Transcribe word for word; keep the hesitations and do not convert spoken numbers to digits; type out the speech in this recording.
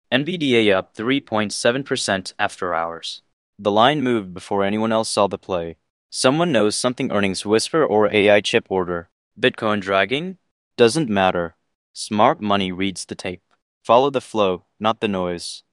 N V D A up three point seven percent after hours. The line moved before anyone else saw the play. Someone knows something earnings whisper or A I chip order. Bitcoin dragging? Doesn't matter. Smart money reads the tape. Follow the flow, not the noise.